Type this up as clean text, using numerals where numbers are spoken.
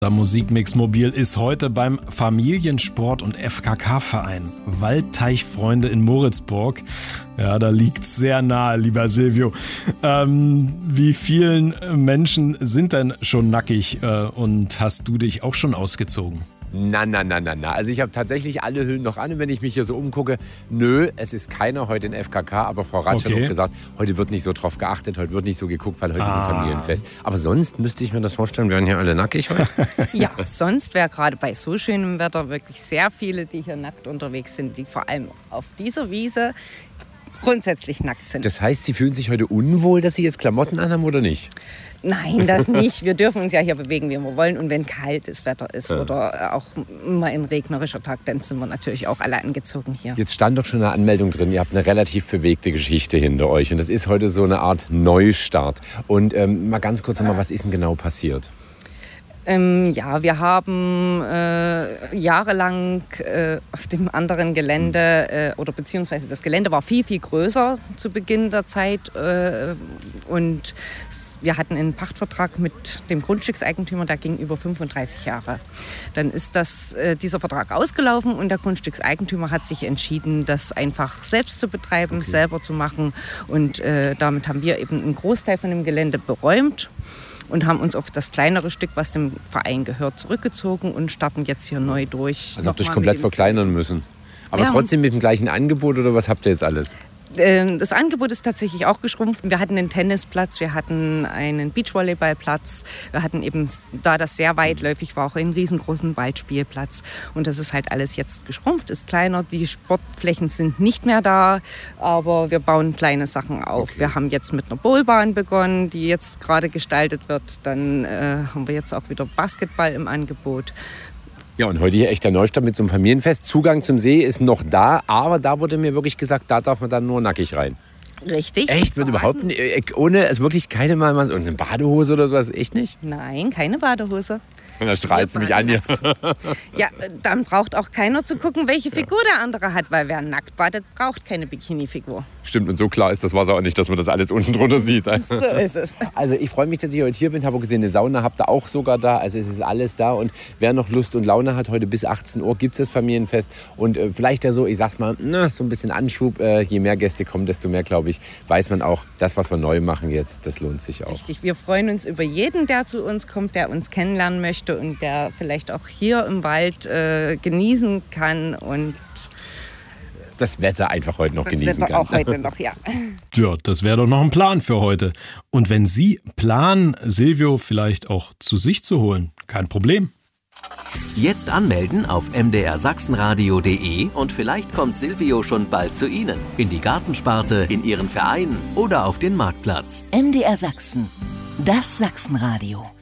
Der Musikmix Mobil ist heute beim Familiensport- und FKK-Verein Waldteichfreunde in Moritzburg. Ja, da liegt's sehr nahe, lieber Silvio. Wie vielen Menschen sind denn schon nackig und hast du dich auch schon ausgezogen? Na. Also ich habe tatsächlich alle Hüllen noch an. Und wenn ich mich hier so umgucke, nö, es ist keiner heute in FKK. Aber Frau Ratsch hat auch gesagt, heute wird nicht so drauf geachtet, heute wird nicht so geguckt, weil heute ist ein Familienfest. Aber sonst müsste ich mir das vorstellen, wären hier alle nackig heute? Ja, sonst wäre gerade bei so schönem Wetter wirklich sehr viele, die hier nackt unterwegs sind, die vor allem auf dieser Wiese grundsätzlich nackt sind. Das heißt, Sie fühlen sich heute unwohl, dass Sie jetzt Klamotten anhaben oder nicht? Nein, das nicht. Wir dürfen uns ja hier bewegen, wie wir wollen. Und wenn kaltes Wetter ist oder auch mal ein regnerischer Tag, dann sind wir natürlich auch alle angezogen hier. Jetzt stand doch schon eine Anmeldung drin. Ihr habt eine relativ bewegte Geschichte hinter euch. Und das ist heute so eine Art Neustart. Und mal ganz kurz nochmal, was ist denn genau passiert? Ja, wir haben jahrelang auf dem anderen Gelände oder beziehungsweise das Gelände war viel, viel größer zu Beginn der Zeit und wir hatten einen Pachtvertrag mit dem Grundstückseigentümer, der ging über 35 Jahre. Dann ist dieser Vertrag ausgelaufen und der Grundstückseigentümer hat sich entschieden, das einfach selbst zu betreiben, selber zu machen und damit haben wir eben einen Großteil von dem Gelände beräumt und haben uns auf das kleinere Stück, was dem Verein gehört, zurückgezogen und starten jetzt hier neu durch. Also habt ihr euch komplett verkleinern müssen? Aber trotzdem mit dem gleichen Angebot oder was habt ihr jetzt alles? Das Angebot ist tatsächlich auch geschrumpft. Wir hatten einen Tennisplatz, wir hatten einen Beachvolleyballplatz, wir hatten eben, da das sehr weitläufig war, auch einen riesengroßen Waldspielplatz. Und das ist halt alles jetzt geschrumpft, ist kleiner. Die Sportflächen sind nicht mehr da, aber wir bauen kleine Sachen auf. Wir haben jetzt mit einer Bowlbahn begonnen, die jetzt gerade gestaltet wird. Dann haben wir jetzt auch wieder Basketball im Angebot. Ja, und heute hier echter Neustart mit so einem Familienfest. Zugang zum See ist noch da, aber da wurde mir wirklich gesagt, da darf man dann nur nackig rein. Richtig. Echt? Wird überhaupt nicht, ohne, es wirklich keine mal und eine Badehose oder sowas? Echt nicht? Nein, keine Badehose. Und da strahlt sie mich an hier. Ja, dann braucht auch keiner zu gucken, welche Figur der andere hat, weil wer nackt badet, braucht keine Bikini-Figur. Stimmt, und so klar ist das Wasser auch nicht, dass man das alles unten drunter sieht. So ist es. Also ich freue mich, dass ich heute hier bin. Habe auch gesehen, eine Sauna habt ihr auch sogar da. Also es ist alles da. Und wer noch Lust und Laune hat, heute bis 18 Uhr gibt es das Familienfest. Und vielleicht ja so, ich sag's mal, so ein bisschen Anschub. Je mehr Gäste kommen, desto mehr, glaube ich, weiß man auch, das, was wir neu machen jetzt, das lohnt sich auch. Richtig, wir freuen uns über jeden, der zu uns kommt, der uns kennenlernen möchte und der vielleicht auch hier im Wald genießen kann und das Wetter einfach heute noch genießen kann. Das Wetter auch heute noch, ja. Ja, das wäre doch noch ein Plan für heute. Und wenn Sie planen, Silvio vielleicht auch zu sich zu holen, kein Problem. Jetzt anmelden auf mdrsachsenradio.de und vielleicht kommt Silvio schon bald zu Ihnen. In die Gartensparte, in Ihren Verein oder auf den Marktplatz. MDR Sachsen, das Sachsenradio.